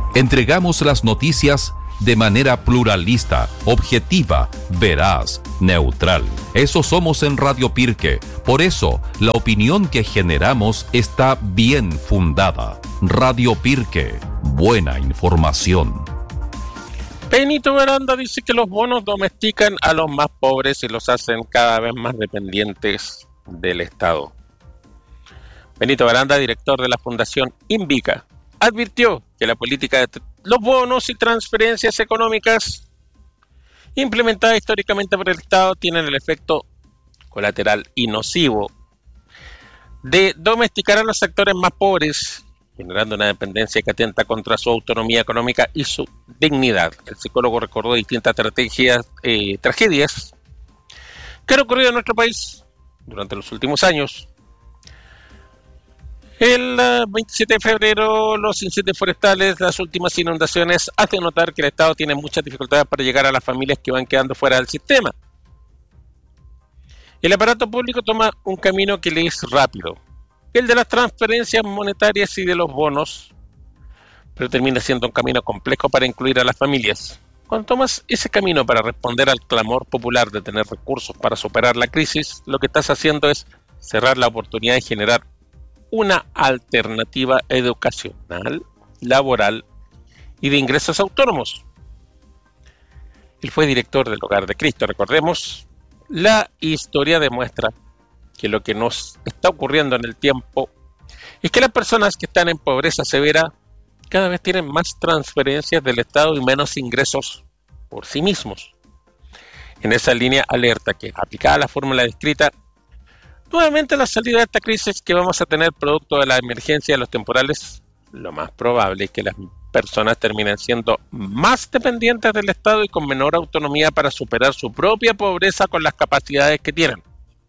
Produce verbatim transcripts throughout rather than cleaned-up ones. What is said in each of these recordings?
Entregamos las noticias de manera pluralista, objetiva, veraz, neutral. Eso somos en Radio Pirque. Por eso, la opinión que generamos está bien fundada. Radio Pirque, buena información. Benito Baranda dice que los bonos domestican a los más pobres y los hacen cada vez más dependientes del Estado. Benito Baranda, director de la Fundación Invica, advirtió que la política de los bonos y transferencias económicas implementadas históricamente por el Estado tienen el efecto colateral y nocivo de domesticar a los sectores más pobres, generando una dependencia que atenta contra su autonomía económica y su dignidad. El psicólogo recordó distintas estrategias, eh, tragedias que han ocurrido en nuestro país durante los últimos años. El uh, veintisiete de febrero, los incendios forestales, las últimas inundaciones hacen notar que el Estado tiene muchas dificultades para llegar a las familias que van quedando fuera del sistema. El aparato público toma un camino que le es rápido, el de las transferencias monetarias y de los bonos, pero termina siendo un camino complejo para incluir a las familias. Cuando tomas ese camino para responder al clamor popular de tener recursos para superar la crisis, lo que estás haciendo es cerrar la oportunidad de generar una alternativa educacional, laboral y de ingresos autónomos. Él fue director del Hogar de Cristo. Recordemos, la historia demuestra que lo que nos está ocurriendo en el tiempo es que las personas que están en pobreza severa cada vez tienen más transferencias del Estado y menos ingresos por sí mismos. En esa línea alerta que, aplicada a la fórmula descrita, nuevamente la salida de esta crisis que vamos a tener producto de la emergencia de los temporales, lo más probable es que las personas terminen siendo más dependientes del Estado y con menor autonomía para superar su propia pobreza con las capacidades que tienen.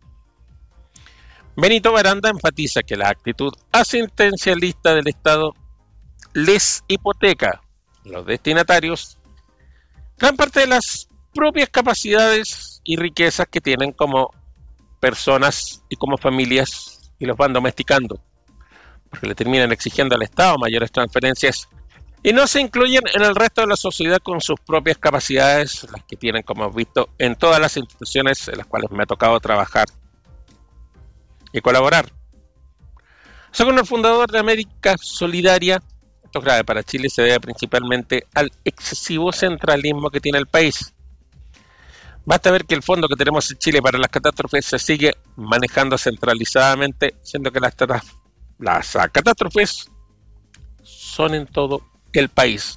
Benito Baranda enfatiza que la actitud asistencialista del Estado les hipoteca a los destinatarios gran parte de las propias capacidades y riquezas que tienen como personas y como familias y los van domesticando, porque le terminan exigiendo al Estado mayores transferencias y no se incluyen en el resto de la sociedad con sus propias capacidades, las que tienen, como hemos visto, en todas las instituciones en las cuales me ha tocado trabajar y colaborar. Según el fundador de América Solidaria, esto es grave para Chile y se debe principalmente al excesivo centralismo que tiene el país. Basta ver que el fondo que tenemos en Chile para las catástrofes se sigue manejando centralizadamente, siendo que las, las catástrofes son en todo el país.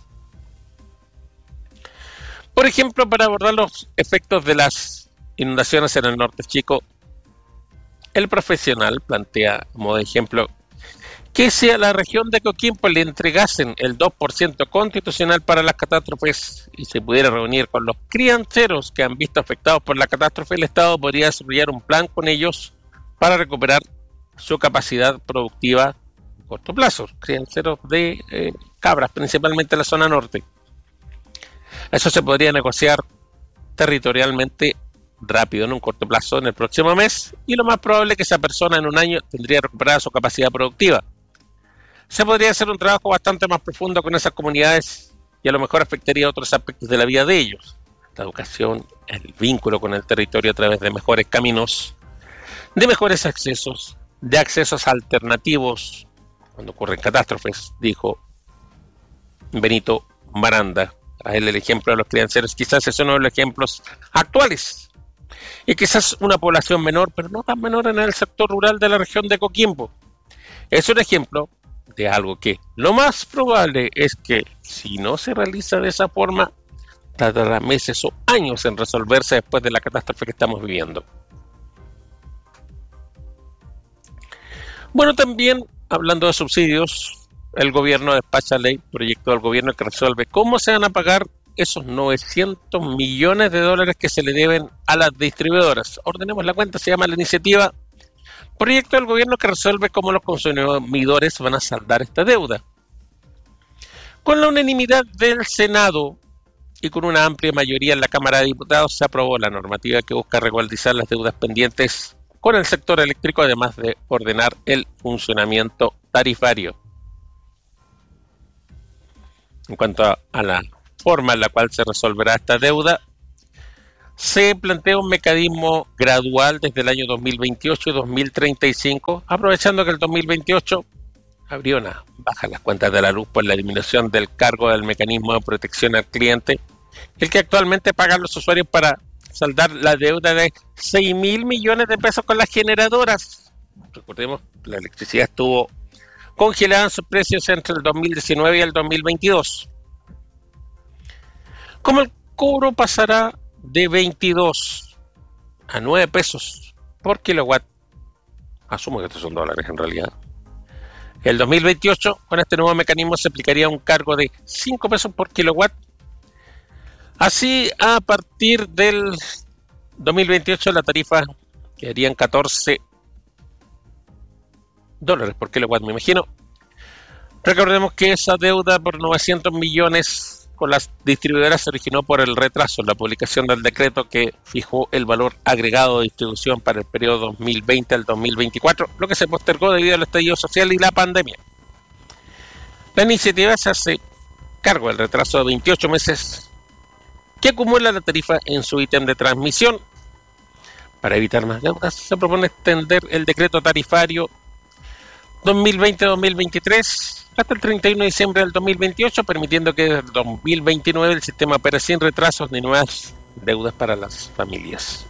Por ejemplo, para abordar los efectos de las inundaciones en el norte chico, el profesional plantea, como de ejemplo, que si a la región de Coquimbo le entregasen el dos por ciento constitucional para las catástrofes y se pudiera reunir con los crianceros que han visto afectados por la catástrofe, el Estado podría desarrollar un plan con ellos para recuperar su capacidad productiva a corto plazo. Crianceros de eh, cabras, principalmente en la zona norte. Eso se podría negociar territorialmente rápido, en un corto plazo, en el próximo mes, y lo más probable es que esa persona en un año tendría recuperada su capacidad productiva. Se podría hacer un trabajo bastante más profundo con esas comunidades y a lo mejor afectaría otros aspectos de la vida de ellos. La educación, el vínculo con el territorio a través de mejores caminos, de mejores accesos, de accesos alternativos cuando ocurren catástrofes, dijo Benito Baranda. A él el ejemplo de los crianceros quizás es uno de los ejemplos actuales. Y quizás una población menor, pero no tan menor en el sector rural de la región de Coquimbo. Es un ejemplo de algo que lo más probable es que, si no se realiza de esa forma, tardará meses o años en resolverse después de la catástrofe que estamos viviendo. Bueno, también, hablando de subsidios, el gobierno despacha ley, proyecto del gobierno que resuelve cómo se van a pagar esos novecientos millones de dólares que se le deben a las distribuidoras. Ordenemos la cuenta, se llama la iniciativa Proyecto del Gobierno que resuelve cómo los consumidores van a saldar esta deuda. Con la unanimidad del Senado y con una amplia mayoría en la Cámara de Diputados se aprobó la normativa que busca regularizar las deudas pendientes con el sector eléctrico, además de ordenar el funcionamiento tarifario. En cuanto a, a la forma en la cual se resolverá esta deuda, se plantea un mecanismo gradual desde el año dos mil veintiocho y dos mil treinta y cinco, aprovechando que el dos mil veintiocho habría una baja en las cuentas de la luz por la eliminación del cargo del mecanismo de protección al cliente, el que actualmente pagan los usuarios para saldar la deuda de seis mil millones de pesos con las generadoras. Recordemos, la electricidad estuvo congelada en sus precios entre el dos mil diecinueve y el dos mil veintidós. Como el cobro pasará de veintidós a nueve pesos por kilowatt, asumo que estos son dólares en realidad, el dos mil veintiocho con este nuevo mecanismo se aplicaría un cargo de cinco pesos por kilowatt. Así, a partir del dos mil veintiocho la tarifa quedarían catorce dólares por kilowatt, me imagino. Recordemos que esa deuda por novecientos millones con las distribuidoras se originó por el retraso en la publicación del decreto que fijó el valor agregado de distribución para el periodo dos mil veinte al dos mil veinticuatro, lo que se postergó debido al estallido social y la pandemia. La iniciativa se hace cargo del retraso de veintiocho meses que acumula la tarifa en su ítem de transmisión. Para evitar más deudas, se propone extender el decreto tarifario dos mil veinte a dos mil veintitrés hasta el treinta y uno de diciembre del dos mil veintiocho, permitiendo que desde el dos mil veintinueve el sistema opere sin retrasos ni nuevas deudas para las familias.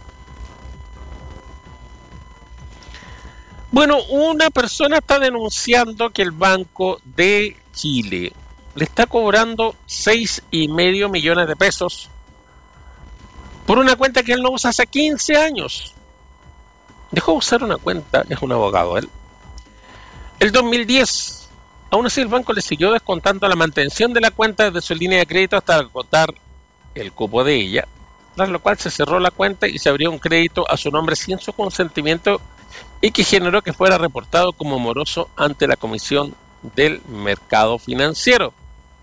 Bueno, una persona está denunciando que el Banco de Chile le está cobrando seis y medio millones de pesos por una cuenta que él no usa hace quince años. Dejó de usar una cuenta, es un abogado él, el dos mil diez. Aún así, el banco le siguió descontando la mantención de la cuenta desde su línea de crédito hasta agotar el cupo de ella, tras lo cual se cerró la cuenta y se abrió un crédito a su nombre sin su consentimiento y que generó que fuera reportado como moroso ante la Comisión del Mercado Financiero.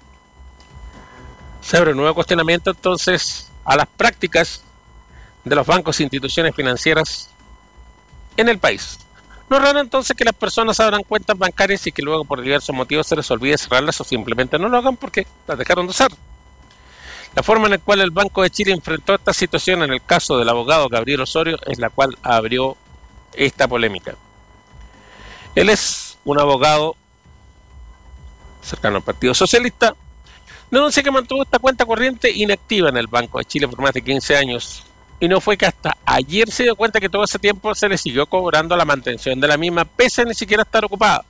Se abre un nuevo cuestionamiento entonces a las prácticas de los bancos e instituciones financieras en el país. No es raro entonces que las personas abran cuentas bancarias y que luego por diversos motivos se les olvide cerrarlas o simplemente no lo hagan porque las dejaron de usar. La forma en la cual el Banco de Chile enfrentó esta situación en el caso del abogado Gabriel Osorio es la cual abrió esta polémica. Él es un abogado cercano al Partido Socialista, denuncia que mantuvo esta cuenta corriente inactiva en el Banco de Chile por más de quince años. Y no fue que hasta ayer se dio cuenta que todo ese tiempo se le siguió cobrando la mantención de la misma, pese a ni siquiera estar ocupada.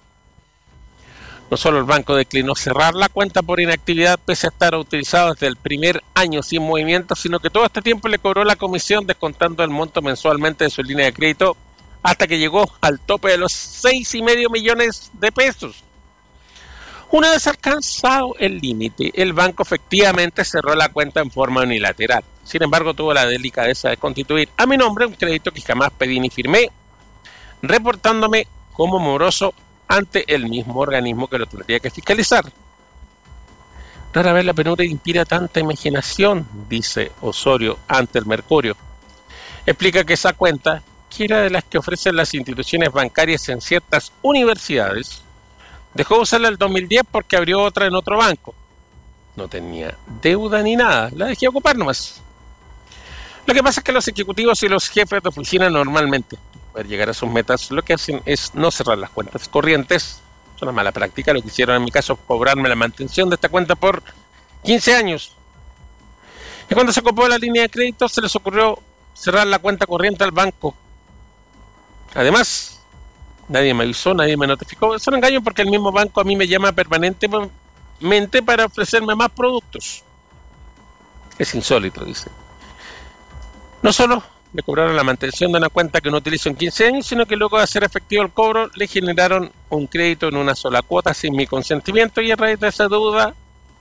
No solo el banco declinó cerrar la cuenta por inactividad, pese a estar utilizado desde el primer año sin movimiento, sino que todo este tiempo le cobró la comisión descontando el monto mensualmente de su línea de crédito hasta que llegó al tope de los seis y medio millones de pesos. Una vez alcanzado el límite, el banco efectivamente cerró la cuenta en forma unilateral. Sin embargo, tuvo la delicadeza de constituir a mi nombre un crédito que jamás pedí ni firmé, reportándome como moroso ante el mismo organismo que lo tendría que fiscalizar. Rara vez la penuria inspira tanta imaginación, dice Osorio ante el Mercurio. Explica que esa cuenta, que era de las que ofrecen las instituciones bancarias en ciertas universidades, dejó de usarla el dos mil diez porque abrió otra en otro banco. No tenía deuda ni nada, la dejé ocupar nomás. Lo que pasa es que los ejecutivos y los jefes de oficina normalmente, para llegar a sus metas, lo que hacen es no cerrar las cuentas corrientes. Es una mala práctica. Lo que hicieron en mi caso es cobrarme la mantención de esta cuenta por quince años. Y cuando se ocupó la línea de crédito, se les ocurrió cerrar la cuenta corriente al banco. Además, nadie me avisó, nadie me notificó. Es un engaño porque el mismo banco a mí me llama permanentemente para ofrecerme más productos. Es insólito, dice. No solo le cobraron la mantención de una cuenta que no utilizo en quince años, sino que luego de hacer efectivo el cobro, le generaron un crédito en una sola cuota sin mi consentimiento, y a raíz de esa deuda,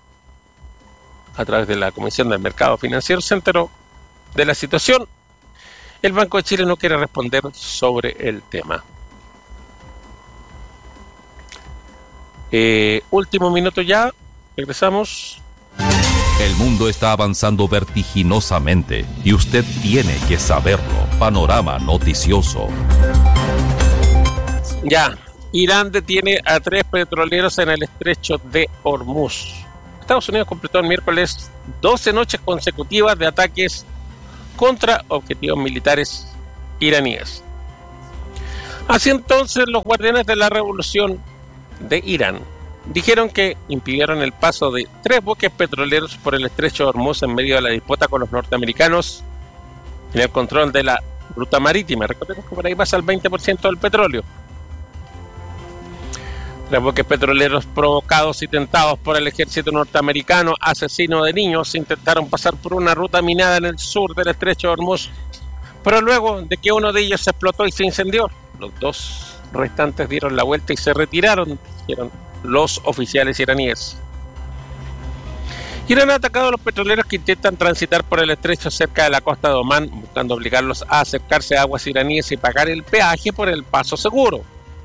a través de la Comisión del Mercado Financiero, se enteró de la situación. El Banco de Chile no quiere responder sobre el tema. Eh, último minuto ya, regresamos. El mundo está avanzando vertiginosamente y usted tiene que saberlo. Panorama noticioso. Ya, Irán detiene a tres petroleros en el estrecho de Hormuz. Estados Unidos completó el miércoles doce noches consecutivas de ataques contra objetivos militares iraníes. Así entonces, los guardianes de la revolución de Irán dijeron que impidieron el paso de tres buques petroleros por el estrecho de Hormuz en medio de la disputa con los norteamericanos en el control de la ruta marítima. Recordemos que por ahí pasa el veinte por ciento del petróleo. Tres buques petroleros provocados y tentados por el ejército norteamericano, asesino de niños, intentaron pasar por una ruta minada en el sur del estrecho de Hormuz, pero luego de que uno de ellos se explotó y se incendió, los dos restantes dieron la vuelta y se retiraron, dijeron los oficiales iraníes. Irán ha atacado a los petroleros que intentan transitar por el estrecho cerca de la costa de Omán, buscando obligarlos a acercarse a aguas iraníes y pagar el peaje por el paso seguro.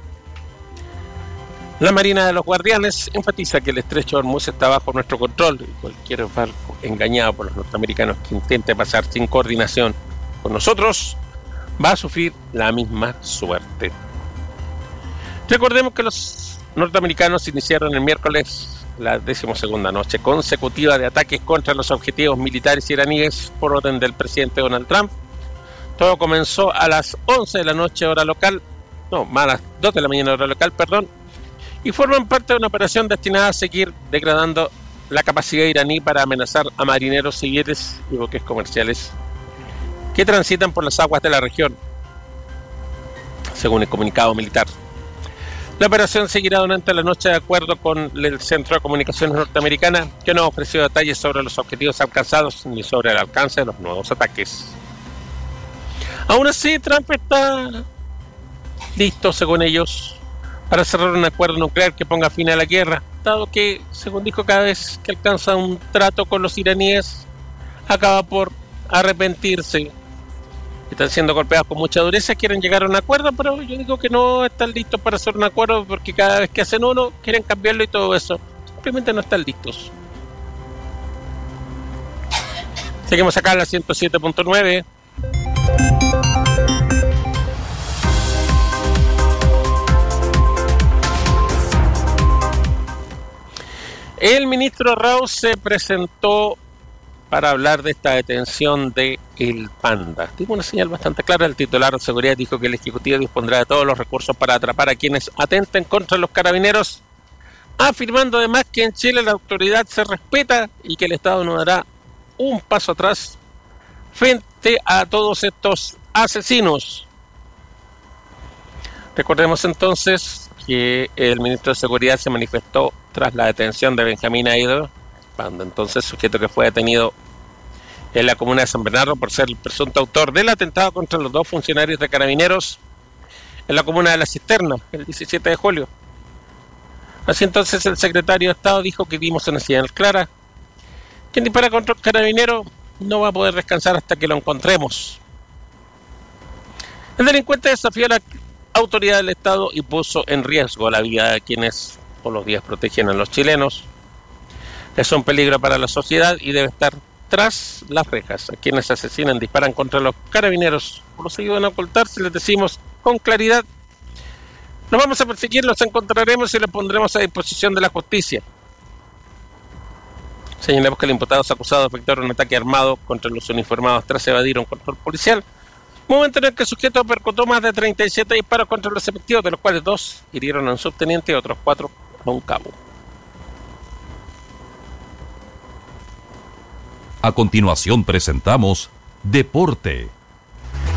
La Marina de los Guardianes enfatiza que el estrecho de Hormuz está bajo nuestro control y cualquier barco engañado por los norteamericanos que intente pasar sin coordinación con nosotros va a sufrir la misma suerte. Recordemos que los norteamericanos iniciaron el miércoles la decimosegunda noche consecutiva de ataques contra los objetivos militares iraníes por orden del presidente Donald Trump. Todo comenzó a las once de la noche hora local, no, a las dos de la mañana hora local, perdón, y forman parte de una operación destinada a seguir degradando la capacidad iraní para amenazar a marineros civiles y buques comerciales que transitan por las aguas de la región, según el comunicado militar. La operación seguirá durante la noche de acuerdo con el Centro de Comunicaciones norteamericana, que no ofreció detalles sobre los objetivos alcanzados ni sobre el alcance de los nuevos ataques. Aún así, Trump está listo, según ellos, para cerrar un acuerdo nuclear que ponga fin a la guerra, dado que, según dijo, cada vez que alcanza un trato con los iraníes, acaba por arrepentirse. Están siendo golpeados con mucha dureza, quieren llegar a un acuerdo, pero yo digo que no están listos para hacer un acuerdo porque cada vez que hacen uno, quieren cambiarlo y todo eso. Simplemente no están listos. Seguimos acá en la ciento siete punto nueve. El ministro Raúl se presentó para hablar de esta detención de El Panda. Tuvo una señal bastante clara. El titular de seguridad dijo que el Ejecutivo dispondrá de todos los recursos para atrapar a quienes atenten contra los carabineros, afirmando además que en Chile la autoridad se respeta y que el Estado no dará un paso atrás frente a todos estos asesinos. Recordemos entonces que el ministro de Seguridad se manifestó tras la detención de Benjamín Aidó, Panda, entonces sujeto que fue detenido en la comuna de San Bernardo por ser el presunto autor del atentado contra los dos funcionarios de carabineros en la comuna de La Cisterna el diecisiete de julio. Así entonces el secretario de Estado dijo que dimos una señal clara: quien dispara contra el carabinero no va a poder descansar hasta que lo encontremos. El delincuente desafió a la autoridad del Estado y puso en riesgo la vida de quienes por los días protegen a los chilenos. Es un peligro para la sociedad y debe estar tras las rejas. A quienes asesinan, disparan contra los carabineros o los ayudan a ocultarse, les decimos con claridad: los vamos a perseguir, los encontraremos y los pondremos a disposición de la justicia. Señalamos que el imputado es acusado de efectuar un ataque armado contra los uniformados tras evadir un control policial, momento en el que el sujeto percutó más de treinta y siete disparos contra los efectivos, de los cuales dos hirieron a un subteniente y otros cuatro a un cabo. A continuación presentamos Deporte